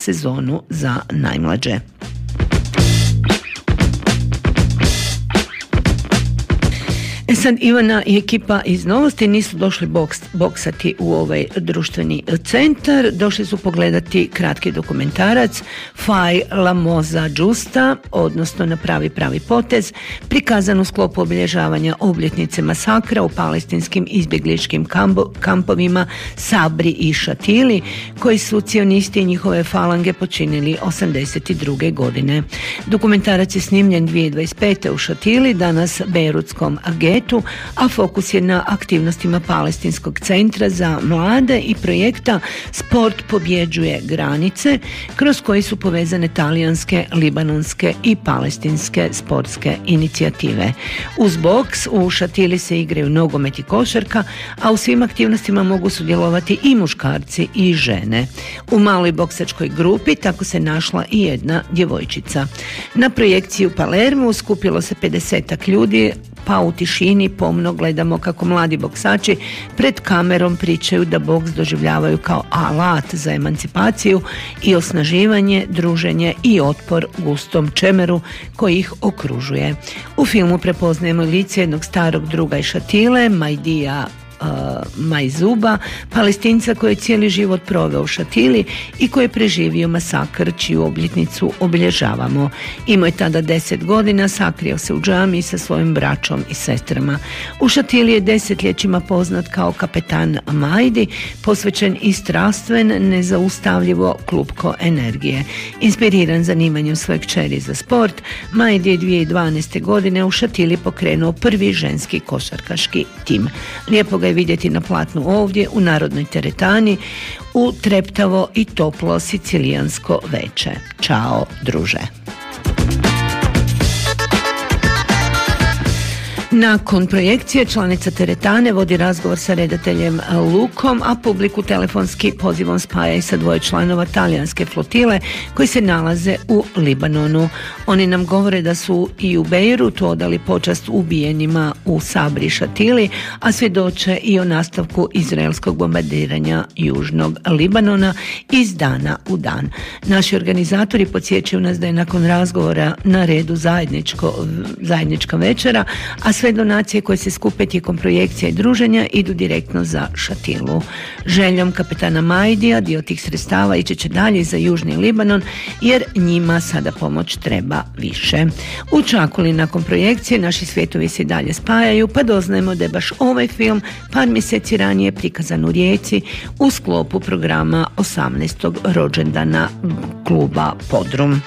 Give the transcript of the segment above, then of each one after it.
sezonu za najmlađe. Sad Ivana i ekipa iz Novosti nisu došli boksati u ovaj društveni centar, došli su pogledati kratki dokumentarac Fai la Moza Giusta, odnosno Napravi pravi potez, prikazan u sklopu obilježavanja obljetnice masakra u palestinskim izbjegličkim kampovima Sabri i Šatili, koji su cionisti i njihove falange počinili 1982. godine. Dokumentarac je snimljen 2025. u Šatili, danas bejrutskom Getu, a fokus je na aktivnostima Palestinskog centra za mlade i projekta Sport pobjeđuje granice, kroz koji su povezane talijanske, libanonske i palestinske sportske inicijative. Uz boks u Šatili se igraju nogomet i košarka, a u svim aktivnostima mogu sudjelovati i muškarci i žene. U maloj boksačkoj grupi tako se našla i jedna djevojčica. Na projekciji u Palermu skupilo se 50 ljudi, pa u tišini pomno gledamo kako mladi boksači pred kamerom pričaju da boks doživljavaju kao alat za emancipaciju i osnaživanje, druženje i otpor gustom čemeru koji ih okružuje. U filmu prepoznajemo lice jednog starog druga iz Šatile, Majdija Majzuba, Palestinca koji je cijeli život proveo u Šatili i koji je preživio masakr čiju obljetnicu obilježavamo. Imao je tada 10 godina, sakrio se u džamiji sa svojim braćom i sestrama. U Šatili je desetljećima poznat kao kapetan Majdi, posvećen i strastven, nezaustavljivo klupko energije. Inspiriran zanimanjem svoje kćeri za sport, Majdi je 2012. godine u Šatili pokrenuo prvi ženski košarkaški tim. Lijepo ga je vidjeti na platnu ovdje u Narodnoj teretani u treptavo i toplo sicilijansko veče. Ćao, druže. Nakon projekcije članica teretane vodi razgovor sa redateljem Lukom, a publiku telefonski pozivom spaja i sa dvoje članova talijanske flotile koji se nalaze u Libanonu. Oni nam govore da su i u Bejrutu odali počast ubijenima u Sabri Šatili, a svjedoče i o nastavku izraelskog bombardiranja južnog Libanona iz dana u dan. Naši organizatori podsjećaju nas da je nakon razgovora na redu zajednička večera, a sve donacije koje se skupe tijekom projekcija i druženja idu direktno za Šatilu. Željom kapetana Majdija dio tih sredstava ići će dalje za južni Libanon jer njima sada pomoć treba više. U Čakuli nakon projekcije naši svijetovi se dalje spajaju, pa doznajemo da je baš ovaj film par mjeseci ranije prikazan u Rijeci u sklopu programa 18. rođendana kluba Podrum.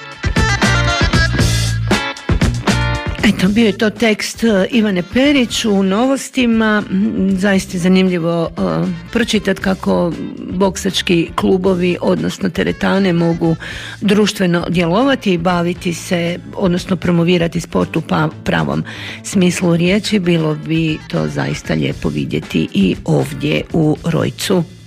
Eto, bio je to tekst Ivane Perić u Novostima. Zaista zanimljivo pročitati kako boksački klubovi, odnosno teretane, mogu društveno djelovati i baviti se, odnosno promovirati sport u pravom smislu riječi. Bilo bi to zaista lijepo vidjeti i ovdje u Rojcu.